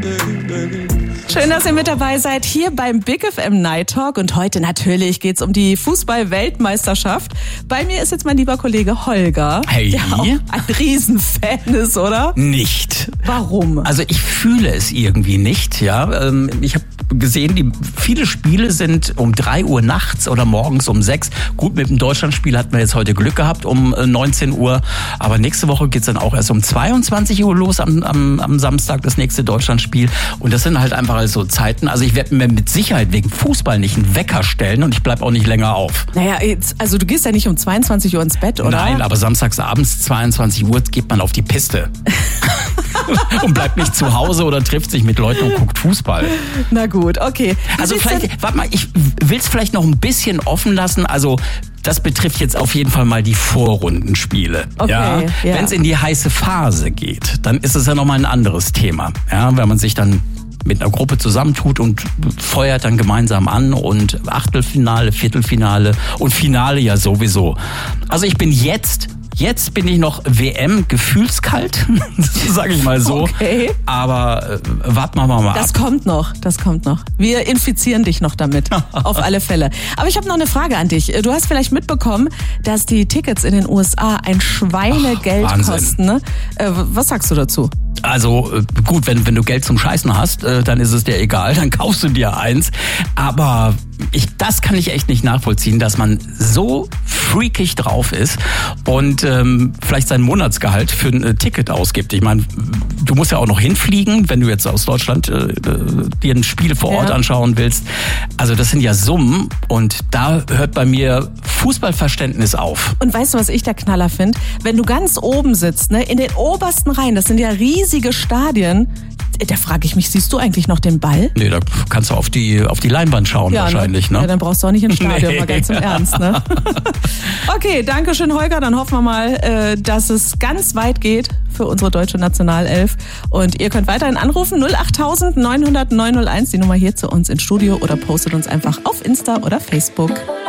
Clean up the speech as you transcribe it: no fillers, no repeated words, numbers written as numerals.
Schön, dass ihr mit dabei seid hier beim Big FM Night Talk. Und heute natürlich geht's um die Fußball-Weltmeisterschaft. Bei mir ist jetzt mein lieber Kollege Holger. Hey. Der auch ein Riesenfan ist, oder? Nicht. Warum? Also ich fühle es irgendwie nicht. Ja, ich habe gesehen, viele Spiele sind um 3 Uhr nachts oder morgens um 6. Gut, mit dem Deutschlandspiel hatten wir jetzt heute Glück gehabt um 19 Uhr. Aber nächste Woche geht's dann auch erst um 22 Uhr los am Samstag, das nächste Deutschlandspiel. Und das sind halt einfach so Zeiten. Also ich werde mir mit Sicherheit wegen Fußball nicht einen Wecker stellen und ich bleib auch nicht länger auf. Naja, also du gehst ja nicht um 22 Uhr ins Bett, oder? Nein, aber samstags abends 22 Uhr geht man auf die Piste. Und bleibt nicht zu Hause oder trifft sich mit Leuten und guckt Fußball. Na gut, okay. Also vielleicht, warte mal, ich will es vielleicht noch ein bisschen offen lassen. Also das betrifft jetzt auf jeden Fall mal die Vorrundenspiele. Okay, ja? ja. Wenn es in die heiße Phase geht, dann ist es ja nochmal ein anderes Thema. Ja? Wenn man sich dann mit einer Gruppe zusammentut und feuert dann gemeinsam an und Achtelfinale, Viertelfinale und Finale ja sowieso. Also ich bin jetzt bin ich noch WM-gefühlskalt, sage ich mal so. Okay. Aber warten wir mal ab. Das kommt noch. Wir infizieren dich noch damit, auf alle Fälle. Aber ich habe noch eine Frage an dich. Du hast vielleicht mitbekommen, dass die Tickets in den USA ein Schweinegeld kosten. Ne? Was sagst du dazu? Also gut, wenn du Geld zum Scheißen hast, dann ist es dir egal, dann kaufst du dir eins. Aber das kann ich echt nicht nachvollziehen, dass man so freakig drauf ist und vielleicht sein Monatsgehalt für ein Ticket ausgibt. Ich meine, du musst ja auch noch hinfliegen, wenn du jetzt aus Deutschland dir ein Spiel vor Ort anschauen willst. Also das sind ja Summen und da hört bei mir Fußballverständnis auf. Und weißt du, was ich der Knaller finde? Wenn du ganz oben sitzt, ne, in den obersten Reihen, das sind ja riesige Stadien, da frage ich mich, siehst du eigentlich noch den Ball? Nee, da kannst du auf die Leinwand schauen wahrscheinlich. Ne? Ja, dann brauchst du auch nicht ins Stadion, mal ganz im Ernst. Ne? Okay, danke schön, Holger. Dann hoffen wir mal, dass es ganz weit geht für unsere deutsche Nationalelf. Und ihr könnt weiterhin anrufen, 08000 900 901, die Nummer hier zu uns ins Studio oder postet uns einfach auf Insta oder Facebook.